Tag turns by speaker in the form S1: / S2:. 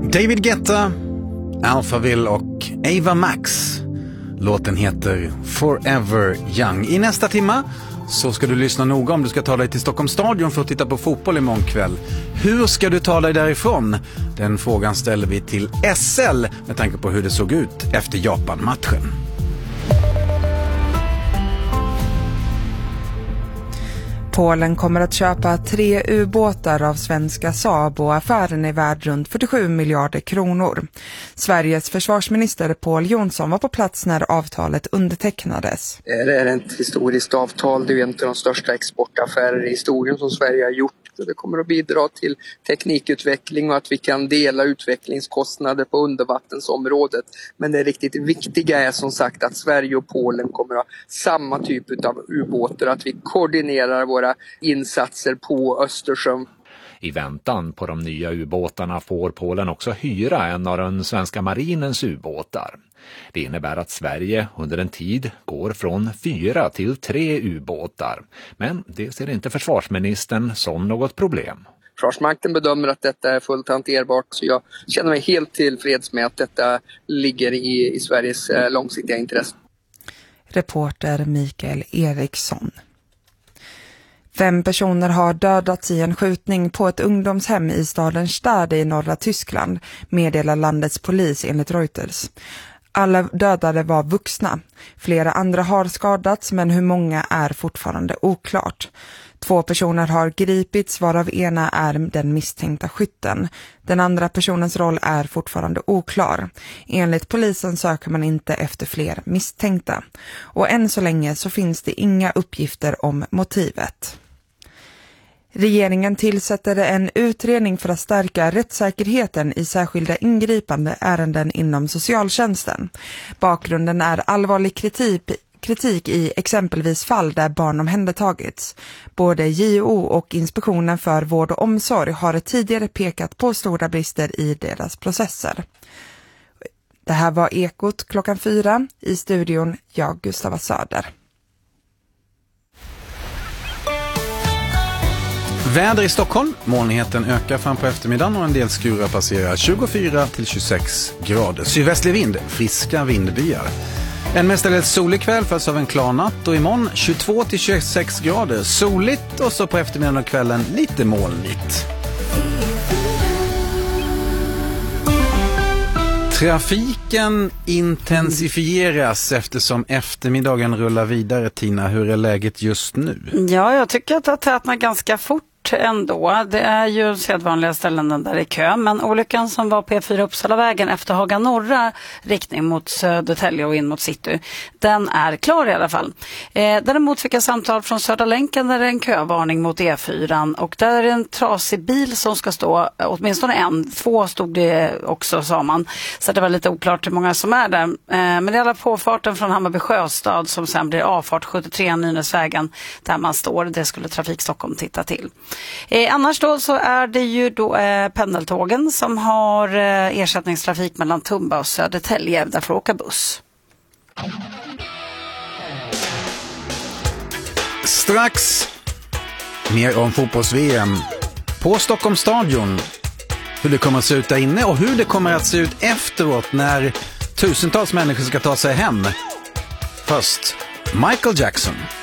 S1: David Guetta, Alphaville och Ava Max. Låten heter Forever Young. I nästa timma så ska du lyssna noga om du ska ta dig till Stockholms stadion för att titta på fotboll imorgon kväll. Hur ska du ta dig därifrån? Den frågan ställer vi till SL med tanke på hur det såg ut efter Japan-matchen.
S2: Polen kommer att köpa 3 ubåtar av svenska Saab och affären är värd runt 47 miljarder kronor. Sveriges försvarsminister Pål Jonsson var på plats när avtalet undertecknades.
S3: Det är ett historiskt avtal, det är en av de största exportaffärer i historien som Sverige har gjort. Det kommer att bidra till teknikutveckling och att vi kan dela utvecklingskostnader på undervattensområdet. Men det riktigt viktiga är som sagt att Sverige och Polen kommer att ha samma typ av ubåtar, att vi koordinerar våra insatser på Östersjön.
S4: I väntan på de nya ubåtarna får Polen också hyra en av den svenska marinens ubåtar. Det innebär att Sverige under en tid går från 4 till 3 ubåtar. Men det ser inte försvarsministern som något problem.
S3: Försvarsmakten bedömer att detta är fullt hanterbart, så jag känner mig helt tillfreds med att detta ligger i Sveriges långsiktiga intresse.
S2: Reporter Mikael Eriksson. 5 personer har dödats i en skjutning på ett ungdomshem i staden Stade i norra Tyskland, meddelar landets polis enligt Reuters. Alla dödade var vuxna. Flera andra har skadats, men hur många är fortfarande oklart. 2 personer har gripits, varav ena är den misstänkta skytten. Den andra personens roll är fortfarande oklar. Enligt polisen söker man inte efter fler misstänkta. Och än så länge så finns det inga uppgifter om motivet. Regeringen tillsätter en utredning för att stärka rättssäkerheten i särskilda ingripande ärenden inom socialtjänsten. Bakgrunden är allvarlig kritik i exempelvis fall där barn omhändertagits. Både JO och Inspektionen för vård och omsorg har tidigare pekat på stora brister i deras processer. Det här var Ekot klockan 4 i studion, jag Gustava Söder.
S1: Väder i Stockholm. Molnigheten ökar fram på eftermiddagen och en del skurar passerar 24 till 26 grader. Sydvästlig vind, friska vindbyar. En mestadels solig kväll följs av en klar natt och imorgon 22 till 26 grader. Soligt och så på eftermiddagen och kvällen lite molnigt. Trafiken intensifieras eftersom eftermiddagen rullar vidare. Tina, hur är läget just nu?
S5: Ja, jag tycker att det tätnar ganska fort ändå. Det är ju sedvanliga ställen där det är kö, men olyckan som var på E4 Uppsalavägen efter Haga norra riktning mot Södertälje och in mot City, den är klar i alla fall. Däremot fick jag samtal från Södra länken där det är en kövarning mot E4 och där är det en trasig bil som ska stå, åtminstone 2 stod det också, sa man. Så det var lite oklart hur många som är där. Men det är alla påfarten från Hammarby Sjöstad som sen blir avfart 73 Nynäsvägen där man står. Det skulle Trafik Stockholm titta till. Annars då så är det ju då pendeltågen som har ersättningstrafik mellan Tumba och Södertälje där får åka buss.
S1: Strax mer om fotbolls-VM på Stockholms stadion. Hur det kommer att se ut där inne och hur det kommer att se ut efteråt när tusentals människor ska ta sig hem. Först Michael Jackson.